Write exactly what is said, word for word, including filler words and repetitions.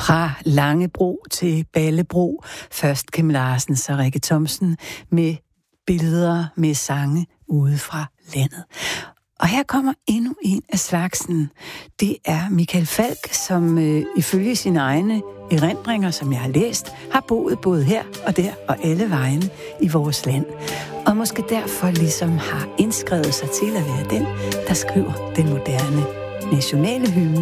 Fra Langebro til Ballebro. Først Kim Larsen, så Rikke Thomsen med billeder med sange ude fra landet. Og her kommer endnu en af slagsen. Det er Michael Falch, som øh, ifølge sine egne erindringer, som jeg har læst, har boet både her og der og alle vegne i vores land. Og måske derfor ligesom har indskrevet sig til at være den, der skriver den moderne nationale hymne.